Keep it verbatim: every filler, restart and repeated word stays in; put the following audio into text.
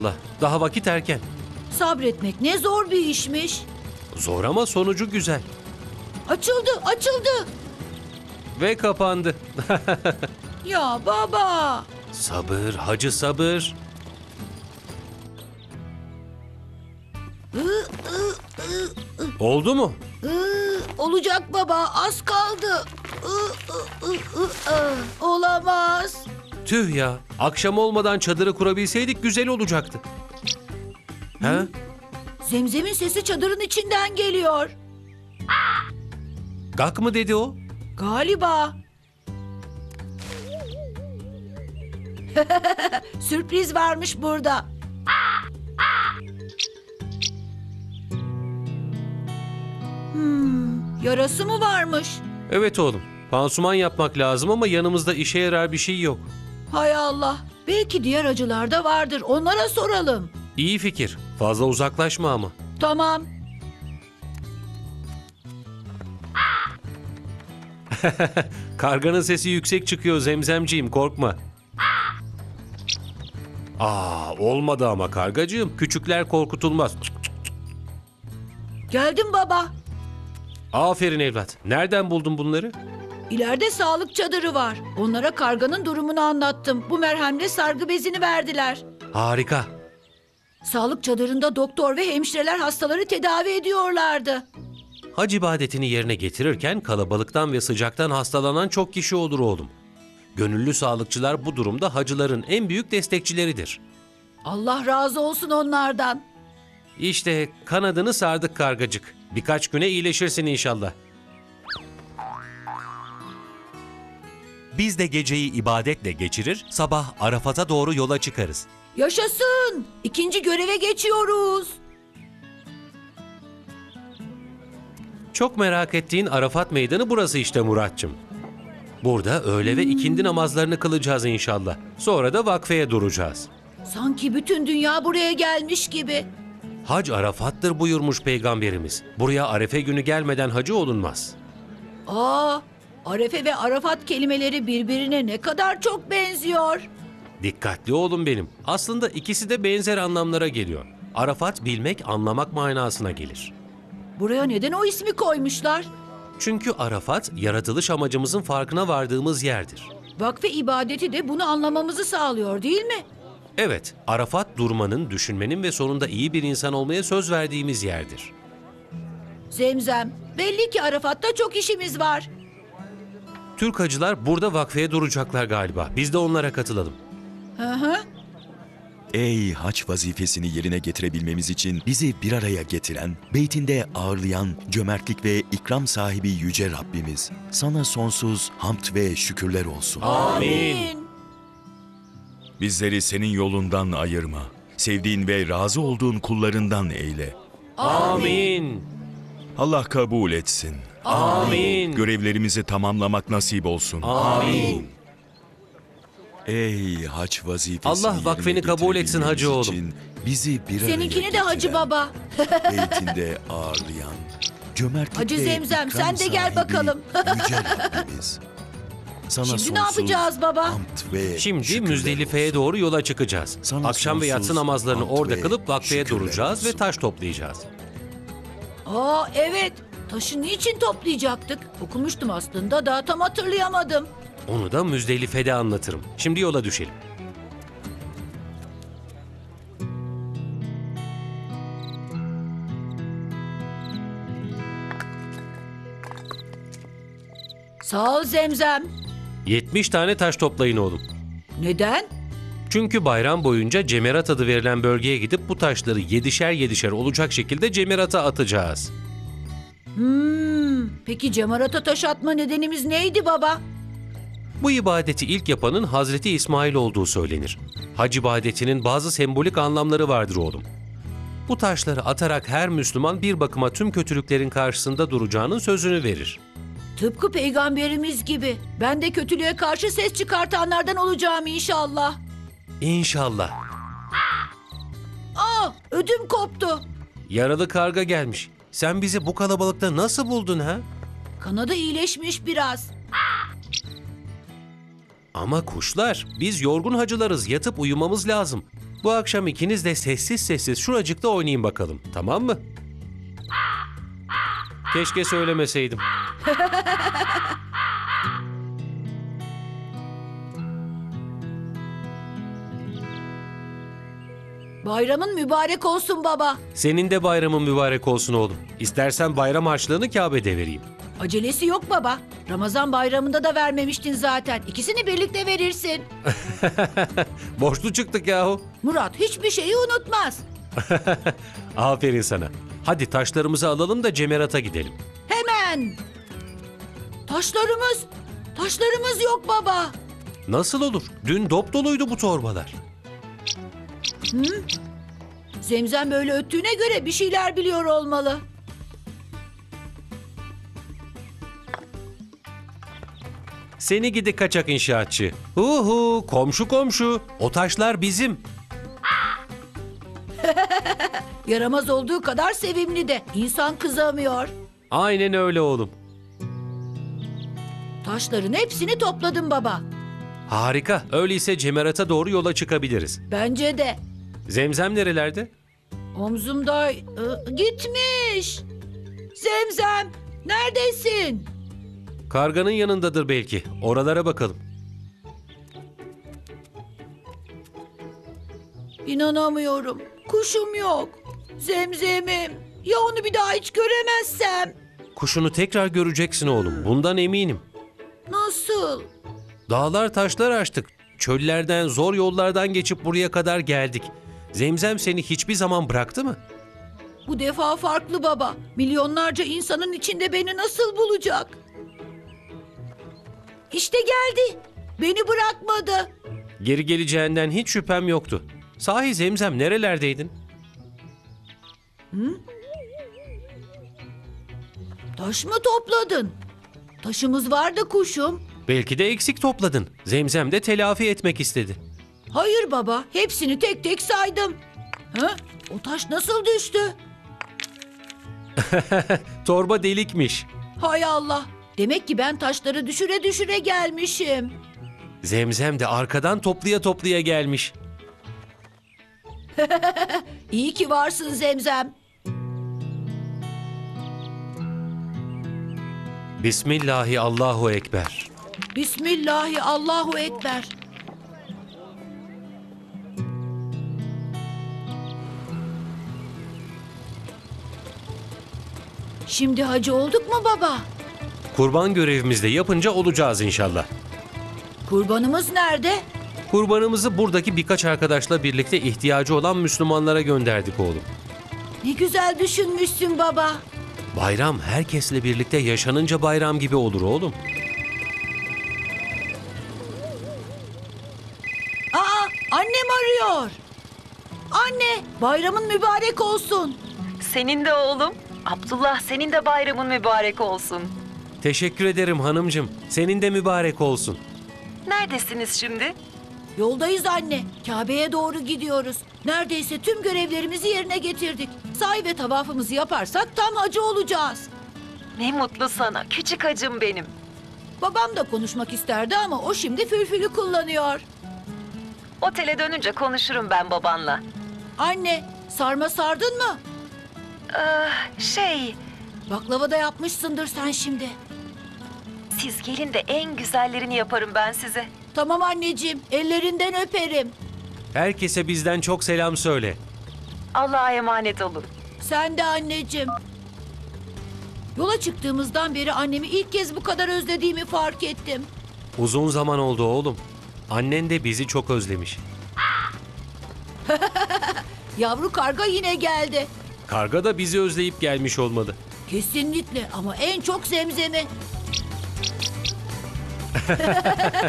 Daha vakit erken. Sabretmek ne zor bir işmiş. Zor ama sonucu güzel. Açıldı, açıldı. Ve kapandı. Ya baba. Sabır, hacı sabır. Iı, ı, ı, Oldu mu? ı. Olacak baba, az kaldı. Iı, ı, ı, ı, ı. Olamaz. Tüh ya. Akşam olmadan çadırı kurabilseydik güzel olacaktı. Ha? Zemzemin sesi çadırın içinden geliyor. Gak mı dedi o? Galiba. Sürpriz varmış burada. Hmm, yarası mı varmış? Evet oğlum. Pansuman yapmak lazım ama yanımızda işe yarar bir şey yok. Hay Allah. Belki diğer acılarda vardır. Onlara soralım. İyi fikir. Fazla uzaklaşma ama. Tamam. Karganın sesi yüksek çıkıyor Zemzemciğim, korkma. Aa, olmadı ama kargacığım. Küçükler korkutulmaz. Geldim baba. Aferin evlat. Nereden buldun bunları? İleride sağlık çadırı var. Onlara karganın durumunu anlattım. Bu merhemle sargı bezini verdiler. Harika. Sağlık çadırında doktor ve hemşireler hastaları tedavi ediyorlardı. Hac ibadetini yerine getirirken kalabalıktan ve sıcaktan hastalanan çok kişi olur oğlum. Gönüllü sağlıkçılar bu durumda hacıların en büyük destekçileridir. Allah razı olsun onlardan. İşte kanadını sardık kargacık. Birkaç güne iyileşirsin inşallah. Biz de geceyi ibadetle geçirir, sabah Arafat'a doğru yola çıkarız. Yaşasın! İkinci göreve geçiyoruz. Çok merak ettiğin Arafat Meydanı burası işte Muratçım. Burada öğle ve ikindi namazlarını kılacağız inşallah. Sonra da vakfeye duracağız. Sanki bütün dünya buraya gelmiş gibi. Hac Arafat'tır buyurmuş Peygamberimiz. Buraya Arefe günü gelmeden hacı olunmaz. Aa, Arefe ve Arafat kelimeleri birbirine ne kadar çok benziyor. Dikkatli olun benim. Aslında ikisi de benzer anlamlara geliyor. Arafat bilmek, anlamak manasına gelir. Buraya neden o ismi koymuşlar? Çünkü Arafat, yaratılış amacımızın farkına vardığımız yerdir. Vakfe ibadeti de bunu anlamamızı sağlıyor değil mi? Evet, Arafat durmanın, düşünmenin ve sonunda iyi bir insan olmaya söz verdiğimiz yerdir. Zemzem, belli ki Arafat'ta çok işimiz var. Türk hacılar burada vakfeye duracaklar galiba. Biz de onlara katılalım. Hı hı. Ey hac vazifesini yerine getirebilmemiz için bizi bir araya getiren, beytinde ağırlayan, cömertlik ve ikram sahibi yüce Rabbimiz, sana sonsuz hamd ve şükürler olsun. Amin. Bizleri senin yolundan ayırma, sevdiğin ve razı olduğun kullarından eyle. Amin. Allah kabul etsin. Amin. Görevlerimizi tamamlamak nasip olsun. Amin. Ey hac vazifesini Allah yerine vakfeni kabul etsin hacı getirebilmemiz oğlum. için bizi bir araya Seninkini de Hacı getiren, Baba. beytinde ağırlayan, cömertlik Hacı ve Zemzem, ikram sen de gel sahibi bakalım. yüce Rabbimiz. Sana Şimdi ne sonsuz yapacağız baba? hamd ve Şimdi şükürler Müzdelife'ye olsun. doğru yola çıkacağız. Sana Akşam ve sonsuz yatsı namazlarını hamd orada ve kılıp vakfeye şükürler duracağız ve olsun. taş toplayacağız. Aa evet. Taşı niçin toplayacaktık? Okumuştum aslında da tam hatırlayamadım. Onu da Müzdelife'de anlatırım. Şimdi yola düşelim. Sağ ol Zemzem. yetmiş tane taş toplayın oğlum. Neden? Çünkü bayram boyunca Cemerat adı verilen bölgeye gidip bu taşları yedişer yedişer olacak şekilde Cemerat'a atacağız. Hmm, peki cemarata taş atma nedenimiz neydi baba? Bu ibadeti ilk yapanın Hazreti İsmail olduğu söylenir. Hac ibadetinin bazı sembolik anlamları vardır oğlum. Bu taşları atarak her Müslüman bir bakıma tüm kötülüklerin karşısında duracağının sözünü verir. Tıpkı peygamberimiz gibi. Ben de kötülüğe karşı ses çıkartanlardan olacağım inşallah. İnşallah. Aa, ödüm koptu. Yaralı karga gelmiş. Sen bizi bu kalabalıkta nasıl buldun ha? Kanadı iyileşmiş biraz. Ama kuşlar, biz yorgun hacılarız, yatıp uyumamız lazım. Bu akşam ikiniz de sessiz sessiz şuracıkta oynayın bakalım, tamam mı? Keşke söylemeseydim. Bayramın mübarek olsun baba. Senin de bayramın mübarek olsun oğlum. İstersen bayram harçlığını Kabe'de vereyim. Acelesi yok baba. Ramazan bayramında da vermemiştin zaten. İkisini birlikte verirsin. Borçlu çıktık yahu. Murat hiçbir şeyi unutmaz. Aferin sana. Hadi taşlarımızı alalım da Cemerat'a gidelim. Hemen. Taşlarımız. Taşlarımız yok baba. Nasıl olur? Dün dop doluydu bu torbalar. Zemzem böyle öttüğüne göre bir şeyler biliyor olmalı. Seni gidi kaçak inşaatçı. Huhu, komşu komşu. O taşlar bizim. Yaramaz olduğu kadar sevimli de. İnsan kızamıyor. Aynen öyle oğlum. Taşların hepsini topladım baba. Harika. Öyleyse Cemerat'a doğru yola çıkabiliriz. Bence de. Zemzem nerelerde? Omzumda ı, gitmiş. Zemzem neredesin? Karganın yanındadır belki. Oralara bakalım. İnanamıyorum. Kuşum yok. Zemzemim. Ya onu bir daha hiç göremezsem? Kuşunu tekrar göreceksin oğlum. Bundan eminim. Nasıl? Dağlar taşlar aştık. Çöllerden, zor yollardan geçip buraya kadar geldik. Zemzem seni hiçbir zaman bıraktı mı? Bu defa farklı baba. Milyonlarca insanın içinde beni nasıl bulacak? İşte geldi. Beni bırakmadı. Geri geleceğinden hiç şüphem yoktu. Sahi Zemzem nerelerdeydin? Taş mı topladın? Taşımız vardı kuşum. Belki de eksik topladın. Zemzem de telafi etmek istedi. Hayır baba, hepsini tek tek saydım. Ha? O taş nasıl düştü? Torba delikmiş. Hay Allah. Demek ki ben taşları düşüre düşüre gelmişim. Zemzem de arkadan toplaya toplaya gelmiş. İyi ki varsın Zemzem. Bismillahi Allahu Ekber. Bismillahi Allahu Ekber. Şimdi hacı olduk mu baba? Kurban görevimizde yapınca olacağız inşallah. Kurbanımız nerede? Kurbanımızı buradaki birkaç arkadaşla birlikte ihtiyacı olan Müslümanlara gönderdik oğlum. Ne güzel düşünmüşsün baba. Bayram herkesle birlikte yaşanınca bayram gibi olur oğlum. Aa, annem arıyor. Anne, bayramın mübarek olsun. Senin de oğlum. Abdullah, senin de bayramın mübarek olsun. Teşekkür ederim hanımcığım. Senin de mübarek olsun. Neredesiniz şimdi? Yoldayız anne. Kabe'ye doğru gidiyoruz. Neredeyse tüm görevlerimizi yerine getirdik. Sahi ve tavafımızı yaparsak tam hacı olacağız. Ne mutlu sana, küçük hacım benim. Babam da konuşmak isterdi ama o şimdi fülfülü kullanıyor. Otele dönünce konuşurum ben babanla. Anne, sarma sardın mı? Ee, şey, Baklava da yapmışsındır sen şimdi. siz gelin de en güzellerini yaparım ben size. Tamam anneciğim, ellerinden öperim. Herkese bizden çok selam söyle. Allah'a emanet olun. Sen de anneciğim. Yola çıktığımızdan beri annemi ilk kez bu kadar özlediğimi fark ettim. Uzun zaman oldu oğlum. Annen de bizi çok özlemiş. Yavru karga yine geldi. Karga da bizi özleyip gelmiş olmalı. Kesinlikle ama en çok Zemzem'i.